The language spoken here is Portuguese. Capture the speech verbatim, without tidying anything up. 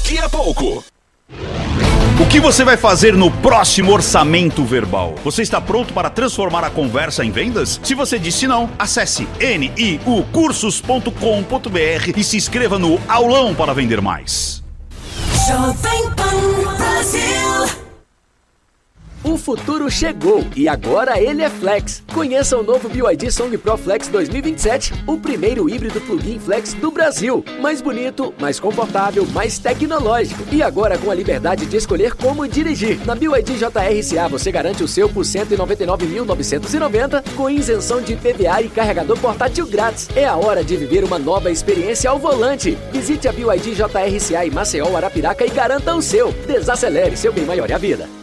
Daqui a pouco. O que você vai fazer no próximo Orçamento Verbal? Você está pronto para transformar a conversa em vendas? Se você disse não, acesse N I U cursos ponto com ponto B R e se inscreva no Aulão para vender mais. Jovem Pan Brasil. O futuro chegou e agora ele é Flex. Conheça o novo B Y D Song Pro Flex dois mil e vinte e sete, o primeiro híbrido plug-in Flex do Brasil. Mais bonito, mais confortável, mais tecnológico. E agora com a liberdade de escolher como dirigir. Na B Y D J R C A você garante o seu por cento e noventa e nove mil novecentos e noventa com isenção de I P V A e carregador portátil grátis. É a hora de viver uma nova experiência ao volante. Visite a B Y D J R C A em Maceió, Arapiraca e garanta o seu. Desacelere, seu bem maior é a vida.